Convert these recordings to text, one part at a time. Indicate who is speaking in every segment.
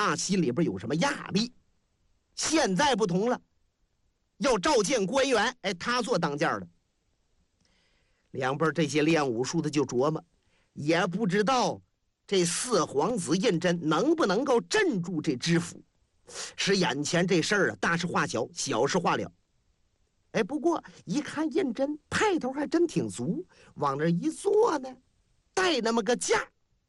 Speaker 1: 怕心里边有什么压力。现在不同了，要召见官员，他做当家的。两边这些练武术的就琢磨，也不知道这四皇子胤禛能不能够镇住这知府，使眼前这事儿大事化小，小事化了。不过一看胤禛派头还真挺足，往这一坐呢，带那么个架。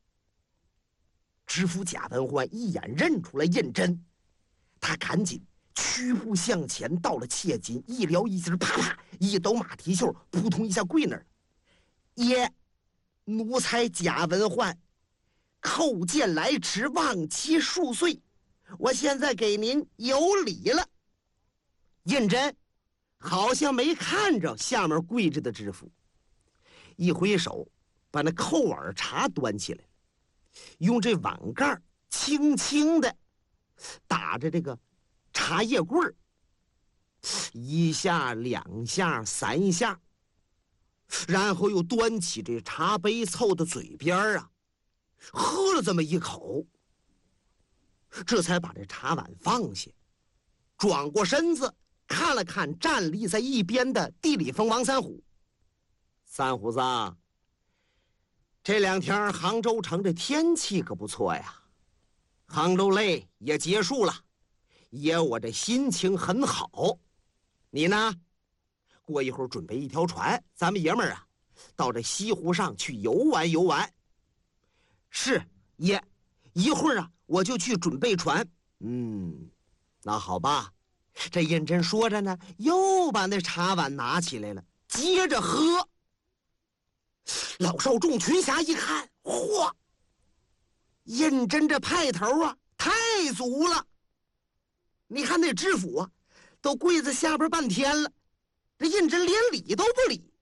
Speaker 1: 知府贾文焕一眼认出来胤禛，他赶紧屈步向前，到了切近，一撩一襟，啪啪一抖马蹄袖，扑通一下跪那儿。爷，奴才贾文焕叩见来迟，望其恕罪。我现在给您有礼了。胤禛好像没看着下面跪着的知府，一挥手把那扣耳茶端起来，用这碗盖轻轻的打着这个茶叶棍儿，一下两下三下，然后又端起这茶杯凑到嘴边喝了这么一口，这才把这茶碗放下，转过身子看了看站立在一边的地理风王三虎。三虎子，这两天杭州城这天气可不错呀，杭州累也结束了，爷我这心情很好。你呢？过一会儿准备一条船，咱们爷们儿到这西湖上去游玩游玩。是爷，一会儿我就去准备船。那好吧。这胤禛说着呢，又把那茶碗拿起来了，接着喝。老少众群侠一看，嚯，胤禛这派头太足了。你看那知府都跪在下边半天了，这胤禛连理都不理。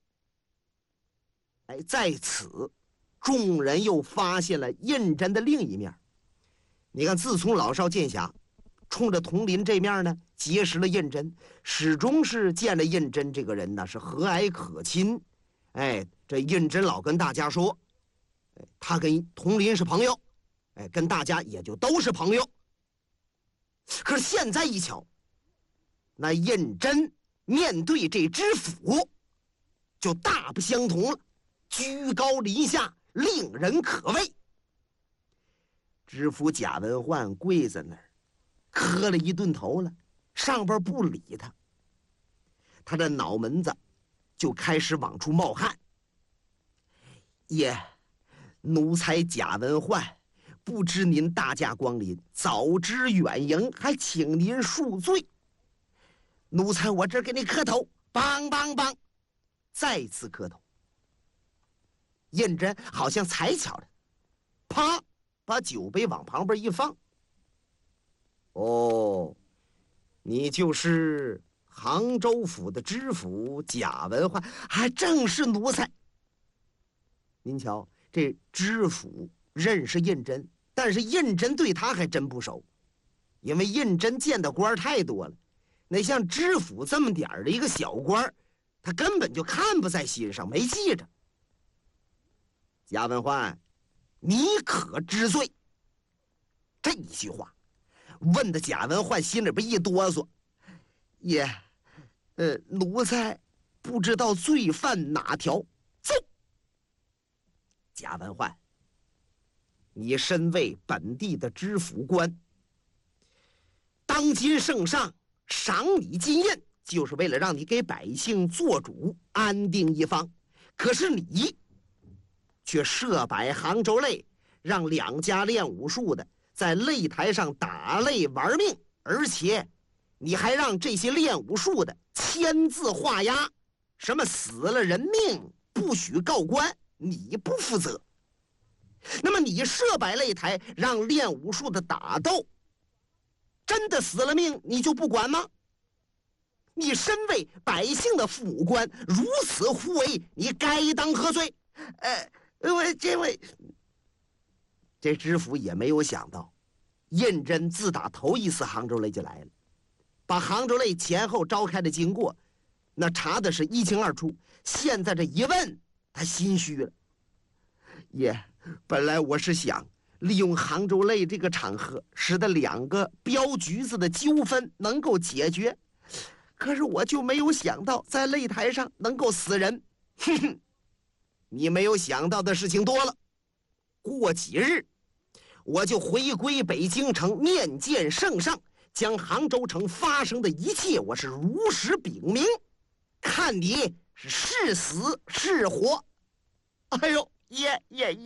Speaker 1: 在此众人又发现了胤禛的另一面。你看，自从老少剑侠冲着佟林这面呢结识了胤禛，始终是见了胤禛这个人呢是和蔼可亲。这胤禛老跟大家说，他跟佟林是朋友，跟大家也就都是朋友。可是现在一瞧，那胤禛面对这知府就大不相同了，居高临下，令人可畏。知府贾文焕跪在那儿磕了一顿头了，上边不理他，他的脑门子就开始往出冒汗。爷，奴才贾文焕不知您大驾光临，早知远迎，还请您恕罪。奴才我这给你磕头，梆梆梆，再次磕头。胤禛好像才巧了，啪，把酒杯往旁边一放。你就是杭州府的知府贾文焕，还正是奴才。您瞧，这知府认识胤禛，但是胤禛对他还真不熟，因为胤禛见的官太多了，那像知府这么点儿的一个小官，他根本就看不在心上，没记着。贾文焕，你可知罪？这一句话问的贾文焕心里边一哆嗦。爷，奴才不知道罪犯哪条。走。贾文焕，你身为本地的知府官，当今圣上赏你金印，就是为了让你给百姓做主，安定一方。可是你却设摆杭州擂，让两家练武术的在擂台上打擂玩命，而且你还让这些练武术的签字画押，什么死了人命不许告官，你不负责。那么你设摆擂台让练武术的打斗，真的死了命你就不管吗？你身为百姓的父母官，如此胡为，你该当何罪？这知府也没有想到，胤禛自打头一次杭州擂就来了，把杭州擂前后召开的经过那查的是一清二楚。现在这一问，他心虚了。爷，本来我是想利用杭州擂这个场合，使得两个镖局子的纠纷能够解决。可是我就没有想到，在擂台上能够死人。哼哼，你没有想到的事情多了。过几日，我就回归北京城，面见圣上，将杭州城发生的一切，我是如实禀明，看你是死是活。哎呦，爷，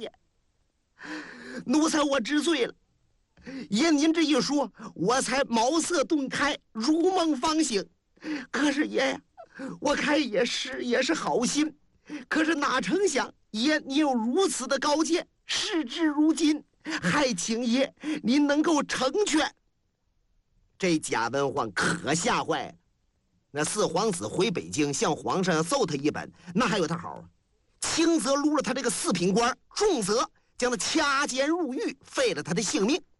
Speaker 1: 奴才我知罪了。爷您这一说，我才茅塞顿开，如梦方醒。可是爷呀，我看也是好心，可是哪成想爷你有如此的高见，事至如今，还请爷您能够成全。这贾文焕可吓坏了。那四皇子回北京向皇上要揍他一本，那还有他好啊？轻则撸了他这个四品官，重则将他掐尖入狱，废了他的性命。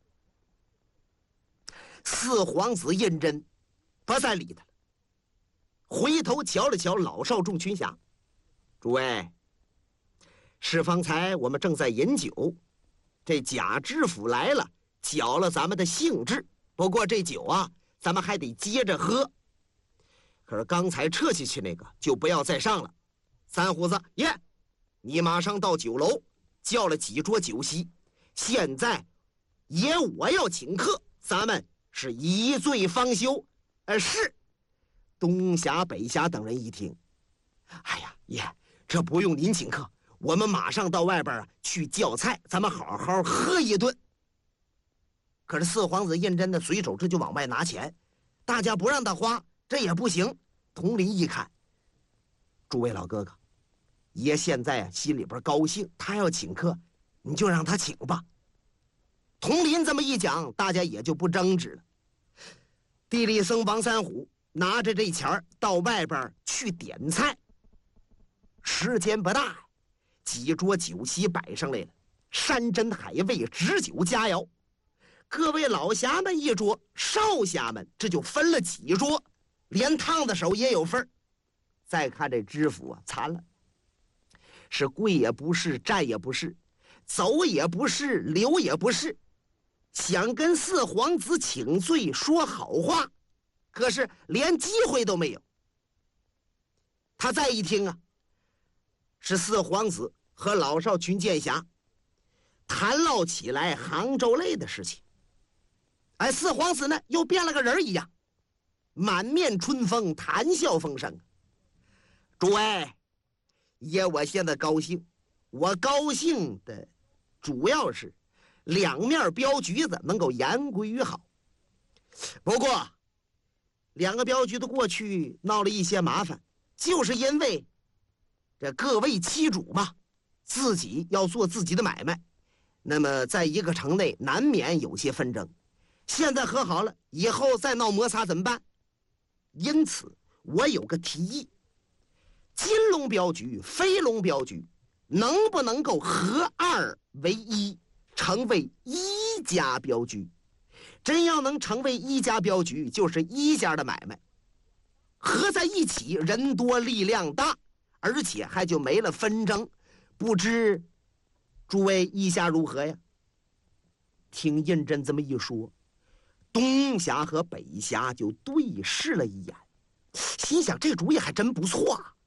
Speaker 1: 四皇子胤禛不再理他了，回头瞧了瞧老少众群侠，诸位，是方才我们正在饮酒，这贾知府来了，搅了咱们的兴致。不过这酒啊，咱们还得接着喝。可是刚才撤下去那个就不要再上了。三胡子爷，你马上到酒楼叫了几桌酒席，现在爷我要请客，咱们是一醉方休。是。东侠北侠等人一听，哎呀，爷，这不用您请客，我们马上到外边去叫菜，咱们好好喝一顿。可是四皇子胤禛的随手这就往外拿钱，大家不让他花，这也不行。佟林一看，诸位老哥哥，爷现在心里边高兴，他要请客，你就让他请吧。佟林这么一讲，大家也就不争执了。地理僧王三虎拿着这钱到外边去点菜，时间不大，几桌酒席摆上来了，山珍海味，旨酒佳肴。各位老侠们一桌，少侠们这就分了几桌，连烫的手也有份儿。再看这知府啊，惨了，是跪也不是，站也不是，走也不是，留也不是，想跟四皇子请罪说好话，可是连机会都没有。他再一听啊，是四皇子和老少群剑侠谈唠起来杭州擂的事情。哎，四皇子呢又变了个人一样，满面春风，谈笑风生。诸位，爷我现在高兴，我高兴的主要是两面镖局子能够言归于好。不过两个镖局的过去闹了一些麻烦，就是因为这各为其主嘛，自己要做自己的买卖，那么在一个城内难免有些纷争。现在和好了，以后再闹摩擦怎么办？因此我有个提议，金龙镖局、飞龙镖局能不能够合二为一，成为一家镖局？真要能成为一家镖局，就是一家的买卖，合在一起，人多力量大，而且还就没了纷争。不知诸位意下如何呀？听胤禛这么一说，东侠和北侠就对视了一眼，心想这主意还真不错啊。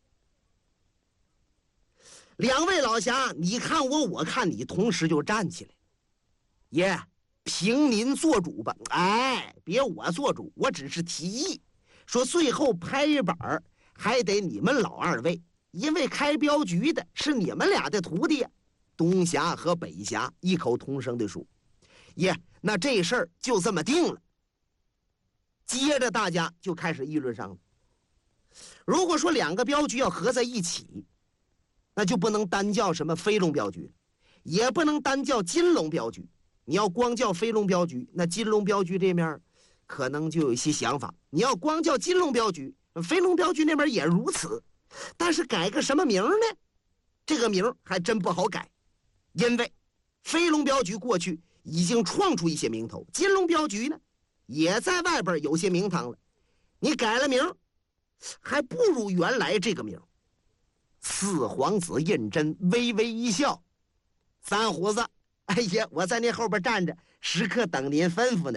Speaker 1: 两位老侠，你看我，我看你，同时就站起来。爷，凭您做主吧。哎，别我做主，我只是提议，说最后拍板还得你们老二位，因为开镖局的是你们俩的徒弟。东侠和北侠异口同声地说：爷，那这事儿就这么定了。接着大家就开始议论上了。如果说两个镖局要合在一起，那就不能单叫什么飞龙镖局，也不能单叫金龙镖局。你要光叫飞龙镖局，那金龙镖局这面可能就有一些想法；你要光叫金龙镖局，飞龙镖局那边也如此。但是改个什么名呢？这个名还真不好改，因为飞龙镖局过去已经创出一些名头，金龙镖局呢也在外边有些名堂了。你改了名，还不如原来这个名。四皇子胤禛微微一笑：三胡子， 哎呀，我在您后边站着，时刻等您吩咐呢。